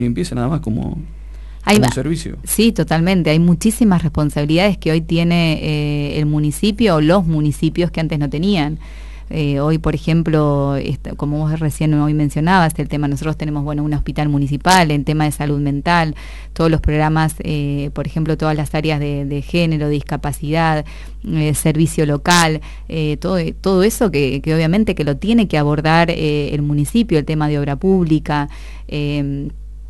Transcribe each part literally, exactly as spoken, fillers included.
empieza nada más como, hay, como un servicio. Sí, totalmente. Hay muchísimas responsabilidades que hoy tiene eh, el municipio o los municipios que antes no tenían. Eh, hoy, por ejemplo, esta, como vos recién hoy mencionabas, el tema, nosotros tenemos, bueno, un hospital municipal, el tema de salud mental, todos los programas, eh, por ejemplo, todas las áreas de, de género, de discapacidad, eh, servicio local, eh, todo, todo eso que, que obviamente que lo tiene que abordar eh, el municipio, el tema de obra pública, eh,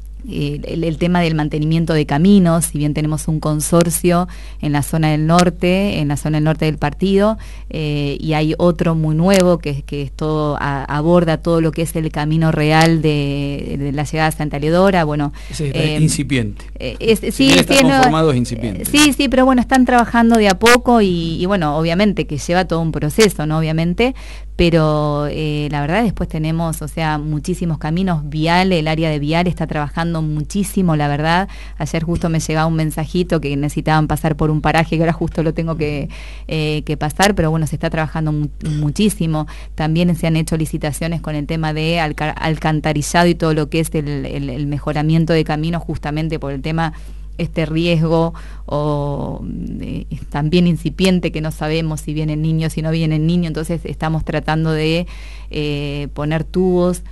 El, el tema del mantenimiento de caminos, si bien tenemos un consorcio en la zona del norte, en la zona del norte del partido, eh, y hay otro muy nuevo que, que es todo, a, aborda todo lo que es el camino real de, de la llegada a Santa Eleodora, bueno. Ese está eh, incipiente. Eh, es, si sí, está sí, conformado no, es incipiente. Sí, sí, pero bueno, están trabajando de a poco y, y bueno, obviamente que lleva todo un proceso, ¿no? Obviamente, pero eh, la verdad después tenemos, o sea, muchísimos caminos. Vial, el área de Vial está trabajando muchísimo, la verdad. Ayer justo me llegaba un mensajito que necesitaban pasar por un paraje que ahora justo lo tengo que, eh, que pasar, pero bueno, se está trabajando mu muchísimo. También se han hecho licitaciones con el tema de alca alcantarillado y todo lo que es el, el, el mejoramiento de caminos, justamente por el tema este riesgo o eh, también incipiente, que no sabemos si vienen niños, si no vienen niños. Entonces estamos tratando de eh, poner tubos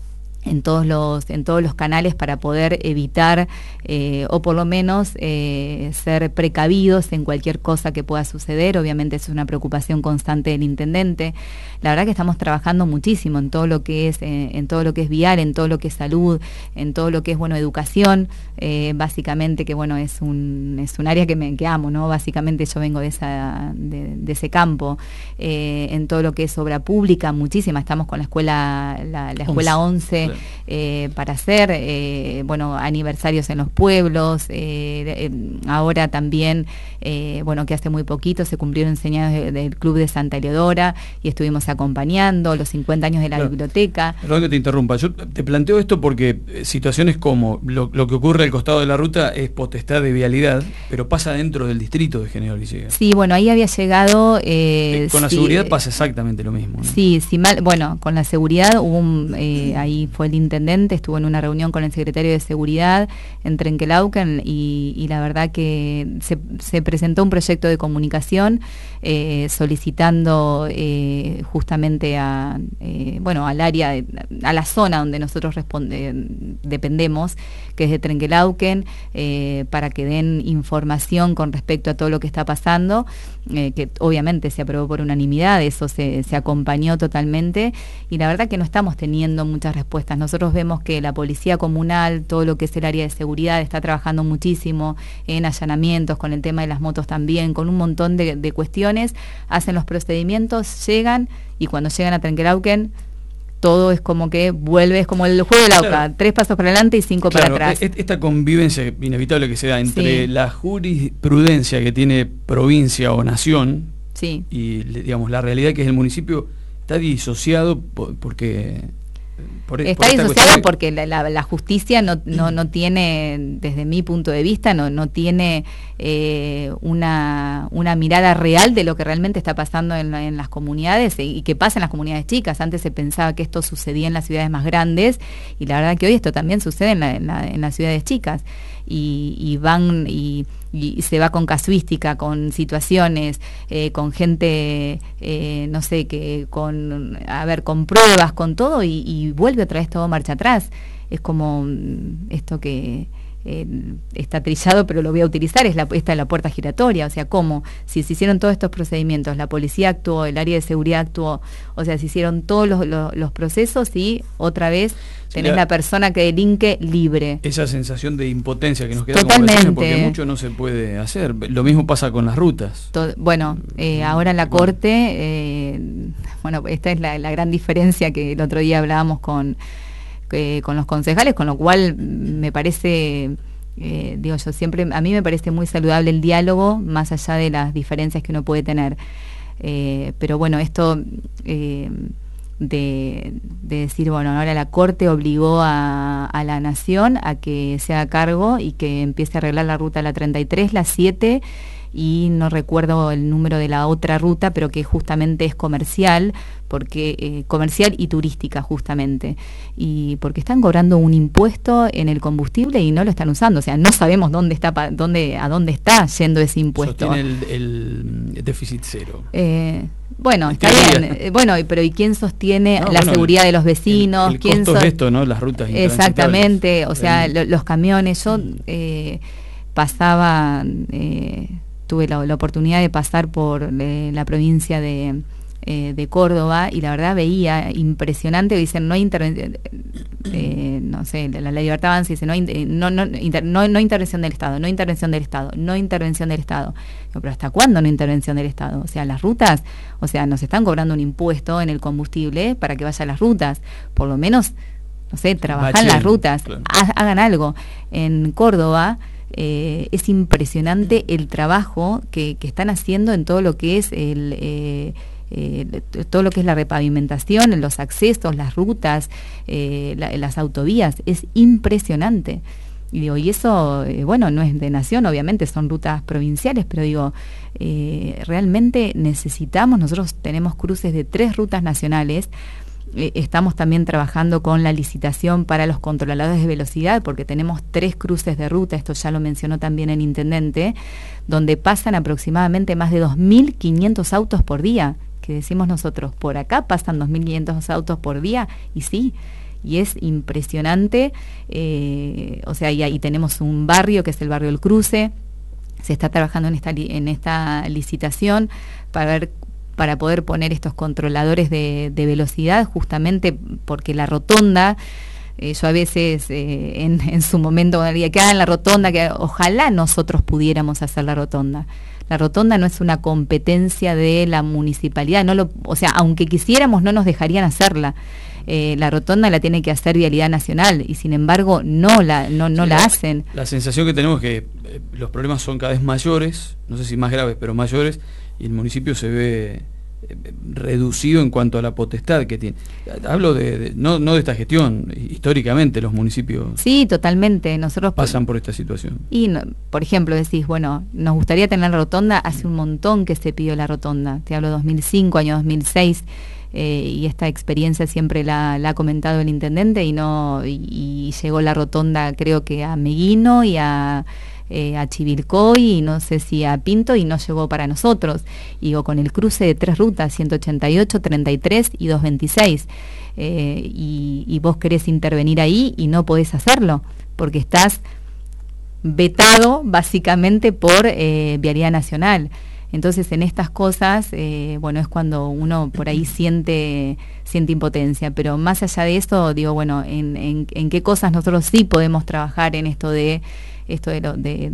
en todos los en todos los canales para poder evitar eh, o por lo menos eh, ser precavidos en cualquier cosa que pueda suceder. Obviamente es una preocupación constante del intendente. La verdad que estamos trabajando muchísimo en todo lo que es eh, en todo lo que es vial, en todo lo que es salud, en todo lo que es, bueno, educación, eh, básicamente, que bueno, es un es un área que me que amo, ¿no? Básicamente yo vengo de esa de, de ese campo. Eh, en todo lo que es obra pública, muchísima. Estamos con la escuela la, la escuela once, claro. Eh, para hacer, eh, bueno, aniversarios en los pueblos, eh, eh, ahora también, eh, bueno, que hace muy poquito se cumplieron cien años de, del Club de Santa Eleodora y estuvimos acompañando los cincuenta años de la claro. biblioteca. Perdón que te interrumpa, yo te planteo esto porque situaciones como lo, lo que ocurre al costado de la ruta es potestad de vialidad, pero pasa dentro del distrito de General Villegas. Sí, bueno, ahí había llegado... Eh, eh, con la sí, seguridad pasa exactamente lo mismo, ¿no? Sí, sí, mal, bueno, con la seguridad hubo un, eh, ahí fue el intendente, estuvo en una reunión con el secretario de Seguridad en Trenquelauquen y, y la verdad que se, se presentó un proyecto de comunicación eh, solicitando eh, justamente a, eh, bueno, al área, de, a la zona donde nosotros responde, dependemos, que es de Trenquelauquen, eh, para que den información con respecto a todo lo que está pasando, eh, que obviamente se aprobó por unanimidad, eso se, se acompañó totalmente y la verdad que no estamos teniendo muchas respuestas. Nosotros vemos que la policía comunal, todo lo que es el área de seguridad, está trabajando muchísimo en allanamientos, con el tema de las motos también, con un montón de, de cuestiones, hacen los procedimientos, llegan y cuando llegan a Trenquelauquen todo es como que vuelve, es como el juego de la oca, claro. tres pasos para adelante y cinco claro, para atrás. Esta convivencia inevitable que se da entre sí. la jurisprudencia que tiene provincia o nación sí. y, digamos, la realidad que es el municipio, está disociado por, porque... Por, está por disociado porque la, la, la justicia no, no, no tiene, desde mi punto de vista, no, no tiene eh, una, una mirada real de lo que realmente está pasando en, en las comunidades y que pasa en las comunidades chicas. Antes se pensaba que esto sucedía en las ciudades más grandes y la verdad que hoy esto también sucede en, la, en, la, en las ciudades chicas y, y van y, y se va con casuística, con situaciones, eh, con gente, eh, no sé, que con, a ver, con pruebas, con todo y, y vuelve otra vez todo marcha atrás. Es como esto que eh, está trillado, pero lo voy a utilizar, es la, esta es la puerta giratoria. O sea, ¿cómo? Si se hicieron todos estos procedimientos, la policía actuó, el área de seguridad actuó, o sea, se hicieron todos los, los, los procesos y otra vez tenés la, la persona que delinque libre. Esa sensación de impotencia que nos queda totalmente, como vecinos, porque mucho no se puede hacer. Lo mismo pasa con las rutas. To bueno, eh, ahora en la bueno. Corte, eh, bueno, esta es la, la gran diferencia que el otro día hablábamos con, eh, con los concejales, con lo cual me parece... Eh, digo yo siempre, a mí me parece muy saludable el diálogo, más allá de las diferencias que uno puede tener. Eh, pero bueno, esto... Eh, De, de decir, bueno, ahora la Corte obligó a, a la Nación a que se haga cargo y que empiece a arreglar la ruta la treinta y tres, la siete y no recuerdo el número de la otra ruta, pero que justamente es comercial, porque eh, comercial y turística justamente, y porque están cobrando un impuesto en el combustible y no lo están usando, o sea, no sabemos dónde está, dónde, a dónde está yendo ese impuesto. Sostiene el, el déficit cero. Eh, Bueno, está bien. Eh, bueno, pero ¿y quién sostiene no, la bueno, seguridad el, de los vecinos? El, el ¿Quién costo so es esto, ¿no? Las rutas exactamente, o sea, lo, los camiones. Yo eh, pasaba, eh, tuve la, la oportunidad de pasar por eh, la provincia de, eh, de Córdoba y la verdad veía impresionante, dicen, no hay intervención, eh, no sé, la, la Libertad Avanza dice, no, hay, no, no, inter, no, no intervención del Estado, no intervención del Estado, no intervención del Estado. Pero ¿hasta cuándo no intervención del Estado? O sea, las rutas, o sea, nos están cobrando un impuesto en el combustible para que vaya a las rutas. Por lo menos, no sé, trabajar en las rutas, claro. Hagan algo. En Córdoba eh, es impresionante el trabajo que, que están haciendo en todo lo que es el... Eh, Eh, todo lo que es la repavimentación, los accesos, las rutas, eh, la, las autovías, es impresionante. Y digo, y eso, eh, bueno, no es de nación, obviamente son rutas provinciales, pero digo, eh, realmente necesitamos, nosotros tenemos cruces de tres rutas nacionales, eh, estamos también trabajando con la licitación para los controladores de velocidad, porque tenemos tres cruces de ruta, esto ya lo mencionó también el intendente, donde pasan aproximadamente más de dos mil quinientos autos por día, que decimos nosotros, por acá pasan dos mil quinientos autos por día, y sí, y es impresionante, eh, o sea, y ahí tenemos un barrio que es el barrio El Cruce, se está trabajando en esta, en esta licitación para ver, para poder poner estos controladores de, de velocidad, justamente porque la rotonda, eh, yo a veces eh, en, en su momento que hagan la rotonda, que ojalá nosotros pudiéramos hacer la rotonda. La rotonda no es una competencia de la municipalidad, no lo, o sea, aunque quisiéramos no nos dejarían hacerla. Eh, la rotonda la tiene que hacer Vialidad Nacional y sin embargo no la no no sí, la, la hacen. La sensación que tenemos es que eh, los problemas son cada vez mayores, no sé si más graves, pero mayores, y el municipio se ve eh, reducido en cuanto a la potestad que tiene. Hablo de, de no no de esta gestión, históricamente los municipios sí, totalmente, nosotros pasan por esta situación. Y no, por ejemplo decís, bueno, nos gustaría tener la rotonda, hace un montón que se pidió la rotonda, te hablo dos mil cinco, año dos mil seis, eh, y esta experiencia siempre la, la ha comentado el intendente y no y, y llegó la rotonda creo que a Meguino y a Eh, a Chivilcoy y no sé si a Pinto y no llegó para nosotros. Y digo, con el cruce de tres rutas, ciento ochenta y ocho, treinta y tres y doscientos veintiséis, eh, y, y vos querés intervenir ahí y no podés hacerlo, porque estás vetado básicamente por eh, Vialidad Nacional. Entonces en estas cosas, eh, bueno, es cuando uno por ahí siente siente impotencia, pero más allá de eso, digo, bueno, en, en, en qué cosas nosotros sí podemos trabajar en esto de esto de, lo, de,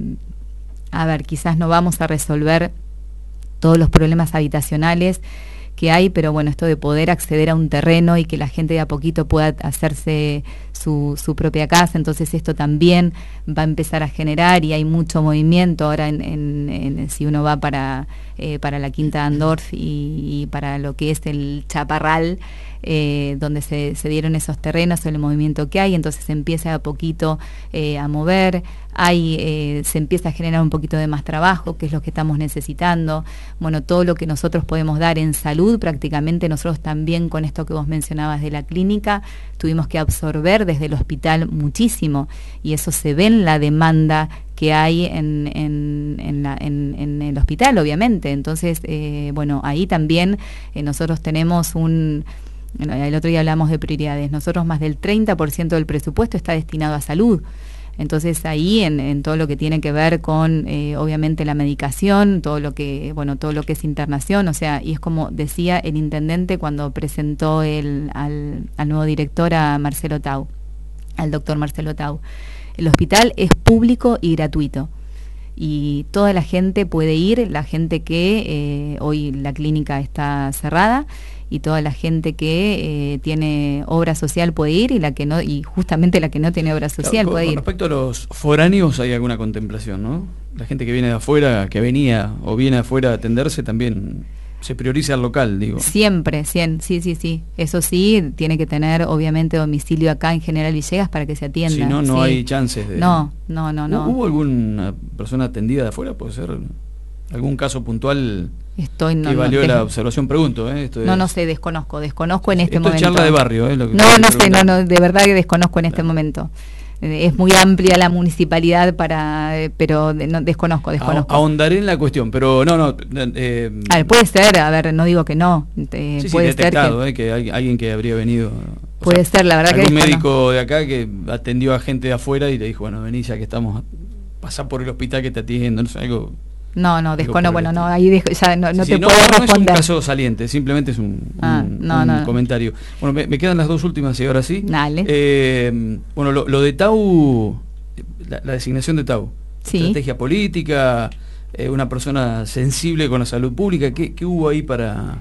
a ver, quizás no vamos a resolver todos los problemas habitacionales que hay, pero bueno, esto de poder acceder a un terreno y que la gente de a poquito pueda hacerse su, su propia casa, entonces esto también va a empezar a generar y hay mucho movimiento ahora en, en, en si uno va para, eh, para la Quinta Andorf y, y para lo que es el Chaparral, Eh, donde se, se dieron esos terrenos, el movimiento que hay, entonces se empieza a poquito eh, a mover, hay, eh, se empieza a generar un poquito de más trabajo, que es lo que estamos necesitando. Bueno, todo lo que nosotros podemos dar en salud, prácticamente nosotros también con esto que vos mencionabas de la clínica, tuvimos que absorber desde el hospital muchísimo, y eso se ve en la demanda que hay en, en, en, la, en, en el hospital, obviamente. Entonces, eh, bueno, ahí también eh, nosotros tenemos un... Bueno, el otro día hablamos de prioridades. Nosotros más del treinta por ciento del presupuesto está destinado a salud. Entonces ahí en, en todo lo que tiene que ver con eh, obviamente la medicación, todo lo que bueno todo lo que es internación, o sea, y es como decía el intendente cuando presentó el, al, al nuevo director, a Marcelo Tau, al doctor Marcelo Tau. El hospital es público y gratuito. Y toda la gente puede ir, la gente que eh, hoy la clínica está cerrada, y toda la gente que eh, tiene obra social puede ir, y la que no, y justamente la que no tiene obra social claro, puede con, ir. Con respecto a los foráneos hay alguna contemplación, ¿no? La gente que viene de afuera, que venía o viene de afuera a atenderse, también se prioriza el local, digo. Siempre, cien, sí, sí, sí. Eso sí, tiene que tener obviamente domicilio acá en General Villegas para que se atienda. Si no, no sí. hay chances de... No, no, no, no. ¿Hubo alguna persona atendida de afuera, puede ser? ¿Algún caso puntual Estoy, no, que valió no, la te, observación? Pregunto, ¿eh? Esto no, es, no sé, desconozco, desconozco en este esto momento. Es charla de barrio, ¿eh? Lo que no, no sé, no, no, de verdad que desconozco en este claro. momento. Es muy amplia la municipalidad para, eh, pero de, no, desconozco, desconozco. Ahondaré en la cuestión, pero no, no. Eh, a ver, puede ser, a ver, no digo que no. Eh, sí, puede sí, detectado, ser que, eh, que hay, alguien que habría venido. Puede sea, ser, la verdad algún que. Un médico de acá que atendió a gente de afuera y le dijo, bueno, vení ya que estamos, pasá por el hospital que te atienden, no sé, algo. No, no, desconozco, bueno, no, ahí dejo, ya no, no sí, te sí, puedo no, responder. No es un caso saliente, simplemente es un, ah, un, no, un no. comentario. Bueno, me, me quedan las dos últimas y ahora sí. Dale. Eh, bueno, lo, lo de Tau, la, la designación de Tau, sí. Estrategia política, eh, una persona sensible con la salud pública, ¿qué, qué hubo ahí para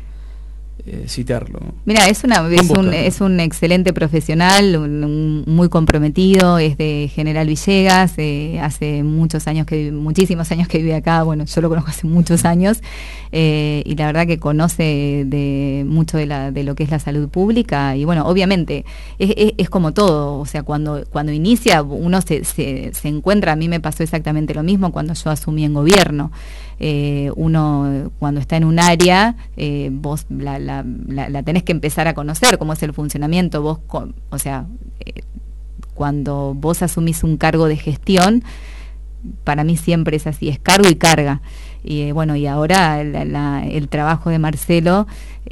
eh, citarlo? Mira, es una es un, es un excelente profesional, un, un, muy comprometido, es de General Villegas, eh, hace muchos años que muchísimos años que vive acá, bueno, yo lo conozco hace muchos años, eh, y la verdad que conoce de mucho de, la, de lo que es la salud pública, y bueno, obviamente es, es, es como todo, o sea, cuando, cuando inicia uno se, se, se encuentra, a mí me pasó exactamente lo mismo cuando yo asumí en gobierno. Eh, uno cuando está en un área, eh, vos la, la, la, la tenés que empezar a conocer, cómo es el funcionamiento, vos, con, o sea, eh, cuando vos asumís un cargo de gestión, para mí siempre es así, es cargo y carga. Y eh, bueno, y ahora la, la, el trabajo de Marcelo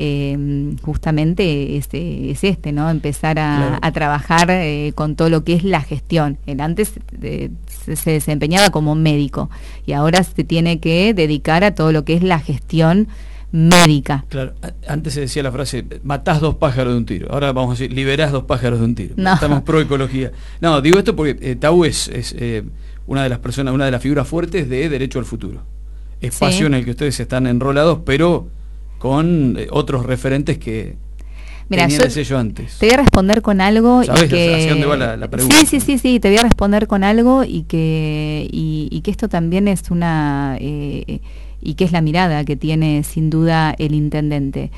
eh, justamente es, es este, ¿no? Empezar a, claro. a trabajar eh, con todo lo que es la gestión. Él antes eh, se, se desempeñaba como médico y ahora se tiene que dedicar a todo lo que es la gestión médica. Claro, antes se decía la frase, matás dos pájaros de un tiro. Ahora vamos a decir, liberás dos pájaros de un tiro. No. Estamos pro ecología. No, digo esto porque eh, Tau es, es eh, una de las personas, una de las figuras fuertes de Derecho al Futuro. Espacio sí. en el que ustedes están enrolados, pero con eh, otros referentes que Mira, tenían yo el sello antes. Te voy a responder con algo. ¿Sabes y que... hacia dónde va la, la pregunta? Sí, sí, sí, sí, te voy a responder con algo y que, y, y que esto también es una... Eh, y que es la mirada que tiene sin duda el intendente.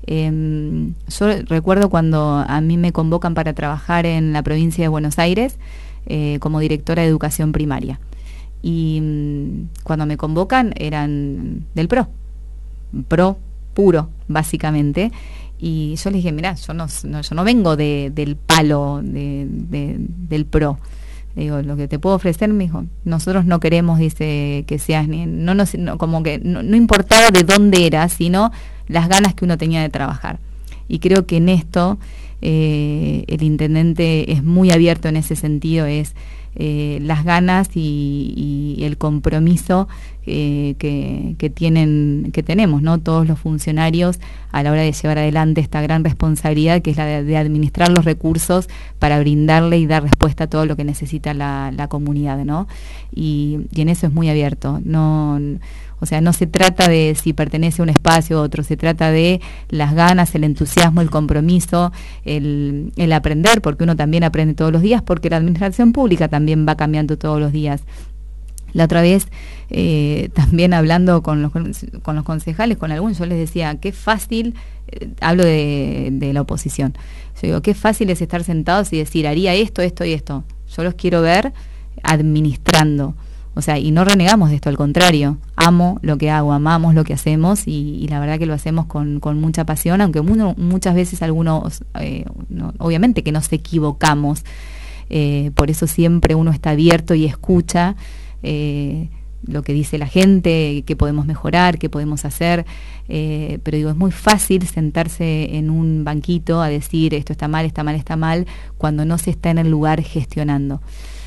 Eh, yo recuerdo cuando a mí me convocan para trabajar en la provincia de Buenos Aires eh, como directora de educación primaria. Y mmm, cuando me convocan eran del PRO, PRO puro, básicamente. Y yo les dije, mirá, yo no, no, yo no vengo de, del palo de, de, del PRO. Le digo, lo que te puedo ofrecer, me dijo, nosotros no queremos, dice, que seas ni, no nos, no, como que no, no importaba de dónde eras, sino las ganas que uno tenía de trabajar. Y creo que en esto eh, el intendente es muy abierto en ese sentido, es eh, las ganas y, y el compromiso eh, que, que tienen, que tenemos, ¿no? Todos los funcionarios a la hora de llevar adelante esta gran responsabilidad que es la de, de administrar los recursos para brindarle y dar respuesta a todo lo que necesita la, la comunidad, ¿no? Y, y en eso es muy abierto, no, o sea, no se trata de si pertenece a un espacio u otro, se trata de las ganas, el entusiasmo, el compromiso, el, el aprender, porque uno también aprende todos los días, porque la administración pública también va cambiando todos los días. La otra vez, eh, también hablando con los, con los concejales, con algunos, yo les decía, qué fácil, eh, hablo de, de la oposición, yo digo, qué fácil es estar sentados y decir, haría esto, esto y esto. Yo los quiero ver administrando. O sea, y no renegamos de esto, al contrario, amo lo que hago, amamos lo que hacemos y, y la verdad que lo hacemos con, con mucha pasión, aunque uno, muchas veces algunos, eh, no, obviamente que nos equivocamos, eh, por eso siempre uno está abierto y escucha eh, lo que dice la gente, qué podemos mejorar, qué podemos hacer, eh, pero digo, es muy fácil sentarse en un banquito a decir esto está mal, está mal, está mal, cuando no se está en el lugar gestionando.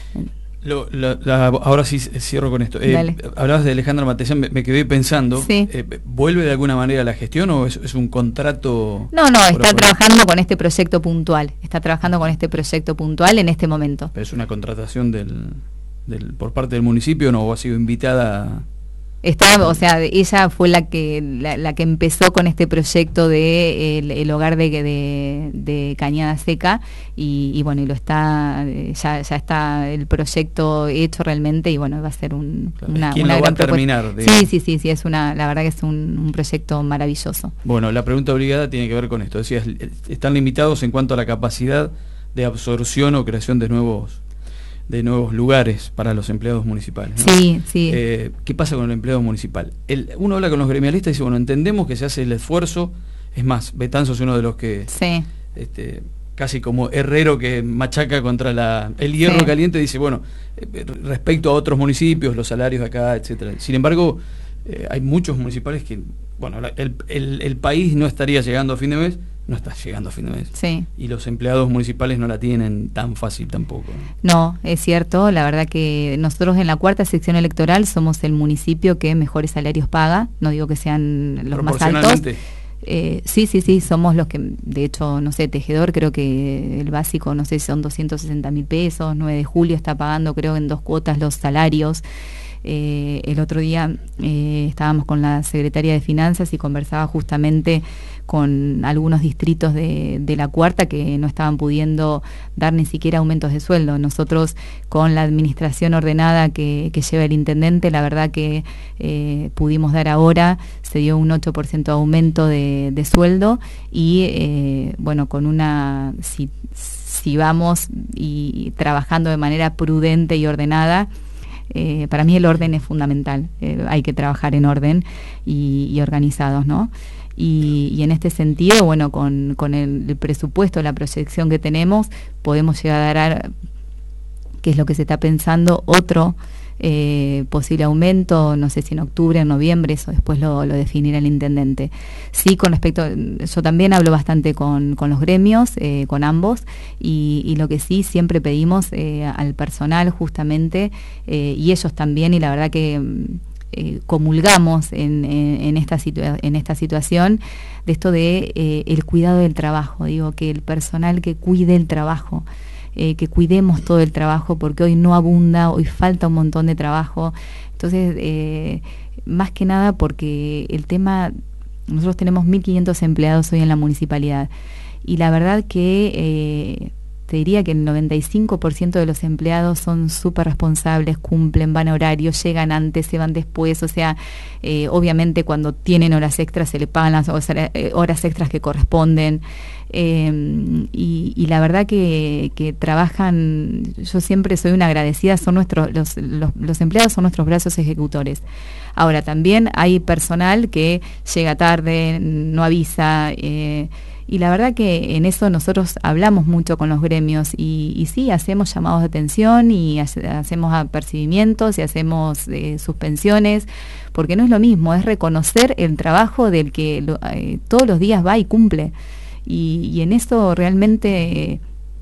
Lo, la, la, ahora sí cierro con esto. Eh, hablabas de Alejandra Matellán, me, me quedé pensando, sí. eh, ¿vuelve de alguna manera a la gestión o es, es un contrato? No, no, está por... trabajando con este proyecto puntual, está trabajando con este proyecto puntual en este momento. ¿Es una contratación del, del por parte del municipio no, o ha sido invitada? Está, o sea, ella fue la que la, la que empezó con este proyecto de el, el hogar de, de, de Cañada Seca y, y bueno, y lo está ya ya está el proyecto hecho realmente y bueno, va a ser un claro, una, ¿quién una lo gran va a terminar? Sí, sí, sí, sí, es una la verdad que es un, un proyecto maravilloso. Bueno, la pregunta obligada tiene que ver con esto. Decías, están limitados en cuanto a la capacidad de absorción o creación de nuevos de nuevos lugares para los empleados municipales, ¿no? Sí, sí. Eh, ¿Qué pasa con el empleado municipal? El, uno habla con los gremialistas y dice, bueno, entendemos que se hace el esfuerzo, es más, Betanzo es uno de los que, sí. este, casi como herrero que machaca contra la, el hierro sí. caliente, dice, bueno, eh, respecto a otros municipios, los salarios de acá, etcétera. Sin embargo, eh, hay muchos municipales que, bueno, la, el, el, el país no estaría llegando a fin de mes, no está llegando a fin de mes. Sí. Y los empleados municipales no la tienen tan fácil tampoco. No, es cierto, la verdad que nosotros en la cuarta sección electoral somos el municipio que mejores salarios paga, no digo que sean los más altos. Eh, sí, sí, sí, somos los que, de hecho, no sé, Tejedor, creo que el básico, no sé, son doscientos sesenta mil pesos, nueve de julio está pagando, creo, en dos cuotas los salarios. Eh, el otro día eh, estábamos con la secretaria de Finanzas y conversaba justamente con algunos distritos de, de la cuarta que no estaban pudiendo dar ni siquiera aumentos de sueldo. Nosotros, con la administración ordenada que, que lleva el intendente, la verdad que eh, pudimos dar ahora, se dio un ocho por ciento de aumento de, de sueldo y eh, bueno, con una, si, si vamos y trabajando de manera prudente y ordenada, Eh, para mí el orden es fundamental, eh, hay que trabajar en orden y, y organizados, ¿no? Y, y en este sentido, bueno, con, con el, el presupuesto, la proyección que tenemos, podemos llegar a dar, que es lo que se está pensando, otro eh, posible aumento, no sé si en octubre, en noviembre, eso después lo, lo definirá el intendente. Sí, con respecto, yo también hablo bastante con, con los gremios, eh, con ambos, y, y lo que sí siempre pedimos eh, al personal justamente, eh, y ellos también, y la verdad que eh, comulgamos en, en, en, esta situa- en esta situación, de esto de eh, el cuidado del trabajo, digo, que el personal que cuide el trabajo, Eh, que cuidemos todo el trabajo, porque hoy no abunda, hoy falta un montón de trabajo. Entonces, eh, más que nada porque el tema, nosotros tenemos mil quinientos empleados hoy en la municipalidad, y la verdad que eh, te diría que el noventa y cinco por ciento de los empleados son súper responsables, cumplen, van a horario, llegan antes, se van después, o sea, eh, obviamente cuando tienen horas extras se le pagan las horas extras que corresponden. Eh, y, y la verdad que, que trabajan, yo siempre soy una agradecida, son nuestros, los, los, los empleados son nuestros brazos ejecutores. Ahora, también hay personal que llega tarde, no avisa, eh, y la verdad que en eso nosotros hablamos mucho con los gremios y, y sí, hacemos llamados de atención y hace, hacemos apercibimientos y hacemos eh, suspensiones, porque no es lo mismo, es reconocer el trabajo del que lo, eh, todos los días va y cumple. Y, y en eso realmente eh,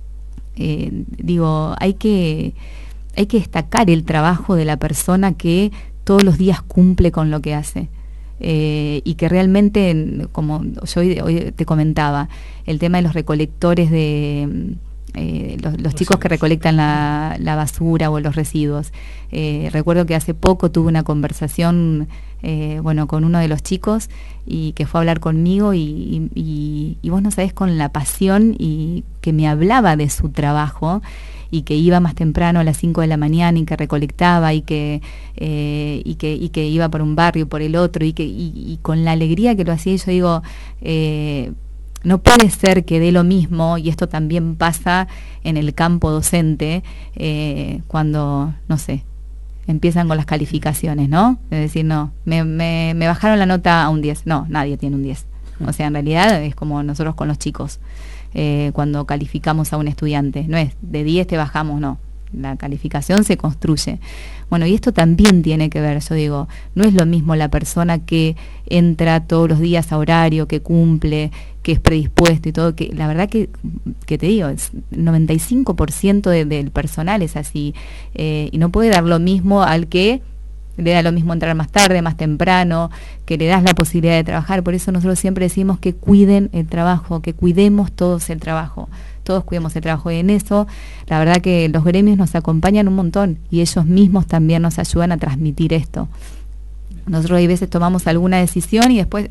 eh, digo, hay que hay que destacar el trabajo de la persona que todos los días cumple con lo que hace, eh, y que realmente, como yo hoy, hoy te comentaba, el tema de los recolectores de eh, los, los chicos que recolectan la, la basura o los residuos, eh, recuerdo que hace poco tuve una conversación Eh, bueno, con uno de los chicos y que fue a hablar conmigo y, y, y vos no sabés con la pasión y que me hablaba de su trabajo y que iba más temprano a las cinco de la mañana y que recolectaba y que, eh, y que, y que iba por un barrio, por el otro y, que, y, y con la alegría que lo hacía. Yo digo, eh, no puede ser que dé lo mismo, y esto también pasa en el campo docente, eh, cuando, no sé, empiezan con las calificaciones, ¿no? Es decir, no, me, me, me bajaron la nota a un diez. No, nadie tiene un diez. O sea, en realidad es como nosotros con los chicos, eh, cuando calificamos a un estudiante. No es de diez te bajamos, no. La calificación se construye. Bueno, y esto también tiene que ver, yo digo, no es lo mismo la persona que entra todos los días a horario, que cumple, que es predispuesto y todo, que la verdad que, que te digo, es noventa y cinco por ciento de, del personal es así, eh, y no puede dar lo mismo al que le da lo mismo entrar más tarde, más temprano, que le das la posibilidad de trabajar. Por eso nosotros siempre decimos que cuiden el trabajo, que cuidemos todos el trabajo, todos cuidemos el trabajo, y en eso la verdad que los gremios nos acompañan un montón y ellos mismos también nos ayudan a transmitir esto. Nosotros hay veces tomamos alguna decisión y después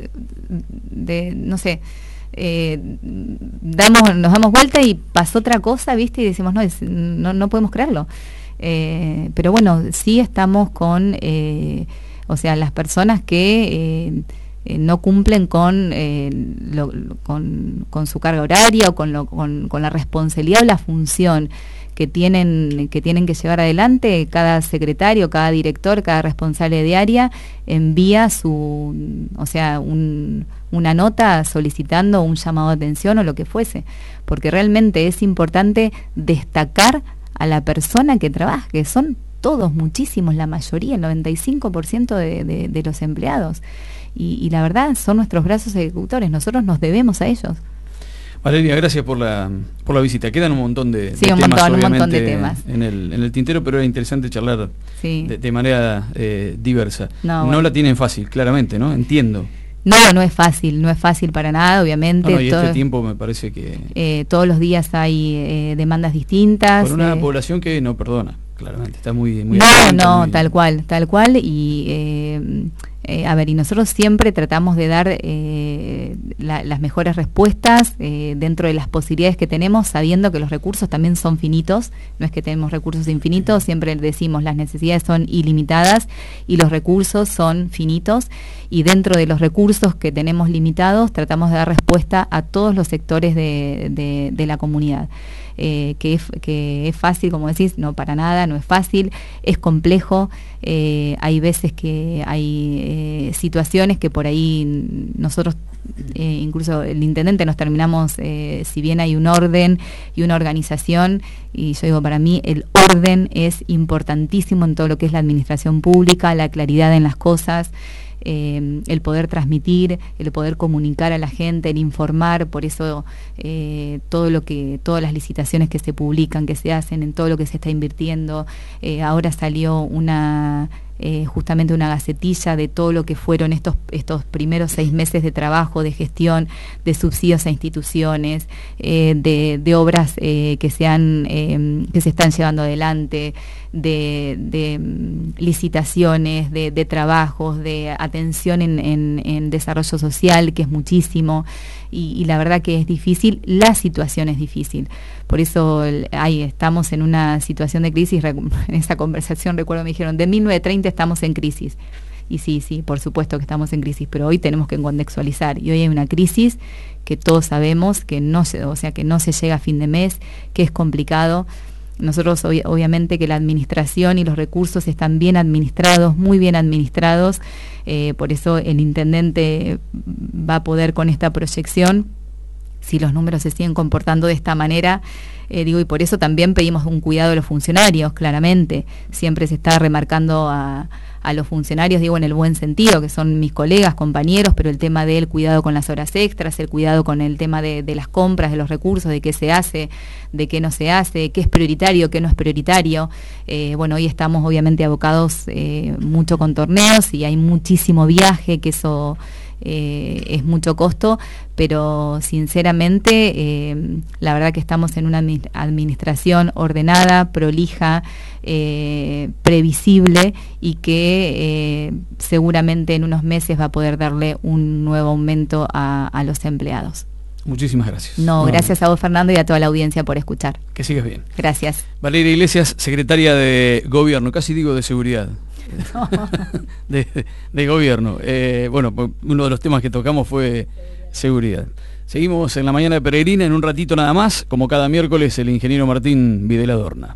de, no sé, eh, damos, nos damos vuelta y pasó otra cosa, ¿viste? Y decimos, no, es, no, no podemos creerlo. Eh, pero bueno, sí estamos con, eh, o sea, las personas que eh, eh, no cumplen con, eh, lo, con, con su carga horaria o con, lo, con, con la responsabilidad o la función que tienen, que tienen que llevar adelante. Cada secretario, cada director, cada responsable de área envía su, o sea, un, una nota solicitando un llamado de atención o lo que fuese, porque realmente es importante destacar a la persona que trabaja, que son todos, muchísimos, la mayoría, el noventa y cinco por ciento de, de, de los empleados, y, y la verdad son nuestros brazos ejecutores, nosotros nos debemos a ellos. Valeria, gracias por la por la visita. Quedan un montón de, sí, de un temas, montón, obviamente, un montón de temas en el, en el tintero, pero era interesante charlar sí. de, de manera eh, diversa. No, no bueno. la tienen fácil, claramente, ¿no? Entiendo. No, no es fácil, no es fácil para nada, obviamente. No, no, y todo, este tiempo me parece que... Eh, todos los días hay eh, demandas distintas. Por una eh, población que no perdona, claramente, está muy... muy no, atenta, no, muy... tal cual, tal cual, y... Eh, Eh, a ver, y nosotros siempre tratamos de dar eh, la, las mejores respuestas eh, dentro de las posibilidades que tenemos, sabiendo que los recursos también son finitos, no es que tenemos recursos infinitos, siempre decimos las necesidades son ilimitadas y los recursos son finitos, y dentro de los recursos que tenemos limitados tratamos de dar respuesta a todos los sectores de, de, de la comunidad. Eh, que, es, que es fácil, como decís, no, para nada, no es fácil, es complejo, eh, hay veces que hay eh, situaciones que por ahí nosotros, eh, incluso el intendente nos terminamos, eh, si bien hay un orden y una organización, y yo digo, para mí el orden es importantísimo en todo lo que es la administración pública, la claridad en las cosas, Eh, el poder transmitir, el poder comunicar a la gente, el informar, por eso eh, todo lo que, todas las licitaciones que se publican, que se hacen, en todo lo que se está invirtiendo. Eh, ahora salió una eh, justamente una gacetilla de todo lo que fueron estos, estos primeros seis meses de trabajo, de gestión, de subsidios a instituciones, eh, de, de obras eh, que se han, eh, que se están llevando adelante, de, de um, licitaciones, de, de trabajos, de atención en, en, en desarrollo social, que es muchísimo, y, y la verdad que es difícil, la situación es difícil. Por eso ahí estamos en una situación de crisis. En esa conversación, recuerdo, me dijeron, de mil novecientos treinta estamos en crisis. Y sí, sí, por supuesto que estamos en crisis, pero hoy tenemos que contextualizar. Y hoy hay una crisis que todos sabemos que no se, o sea, que no se llega a fin de mes, que es complicado. Nosotros, ob- obviamente, que la administración y los recursos están bien administrados, muy bien administrados. Eh, por eso el intendente va a poder, con esta proyección, si los números se siguen comportando de esta manera, eh, digo, y por eso también pedimos un cuidado de los funcionarios, claramente. Siempre se está remarcando a, a los funcionarios, digo, en el buen sentido, que son mis colegas, compañeros, pero el tema del cuidado con las horas extras, el cuidado con el tema de, de las compras, de los recursos, de qué se hace, de qué no se hace, qué es prioritario, qué no es prioritario. Eh, bueno, hoy estamos obviamente abocados eh, mucho con torneos y hay muchísimo viaje, que eso... Eh, es mucho costo, pero sinceramente eh, la verdad que estamos en una administración ordenada, prolija, eh, previsible, y que eh, seguramente en unos meses va a poder darle un nuevo aumento a, a los empleados. Muchísimas gracias. No, gracias a vos, Fernando, y a toda la audiencia por escuchar. Que sigas bien. Gracias. Valeria Iglesias, secretaria de Gobierno, casi digo de Seguridad. No. de, de, de Gobierno. Eh, bueno, uno de los temas que tocamos fue seguridad. Seguimos en la mañana de Peregrina, en un ratito nada más, como cada miércoles, el ingeniero Martín Videladorna.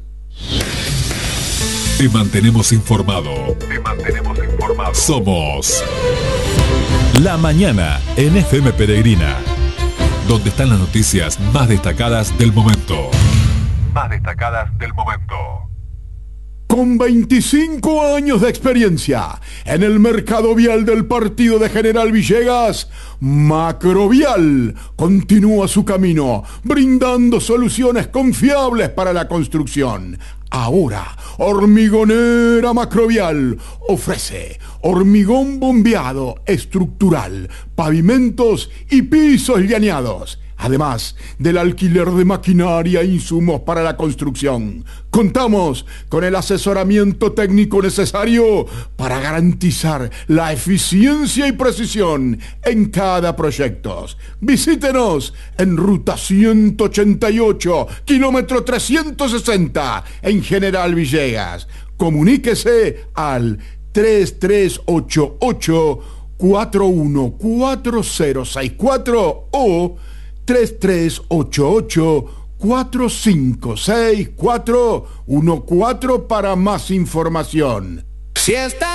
Te mantenemos informado. Te mantenemos informado. Somos La Mañana en F M Peregrina, donde están las noticias más destacadas del momento. Más destacadas del momento. Con veinticinco años de experiencia en el mercado vial del partido de General Villegas, Macrovial continúa su camino, brindando soluciones confiables para la construcción. Ahora, Hormigonera Macrovial ofrece hormigón bombeado estructural, pavimentos y pisos llaneados, además del alquiler de maquinaria e insumos para la construcción. Contamos con el asesoramiento técnico necesario para garantizar la eficiencia y precisión en cada proyecto. Visítenos en ruta ciento ochenta y ocho, kilómetro trescientos sesenta, en General Villegas. Comuníquese al tres tres ocho ocho, cuatro uno cuatro cero seis cuatro o tres tres ocho ocho cuatro cinco seis cuatro uno cuatro para más información. Si está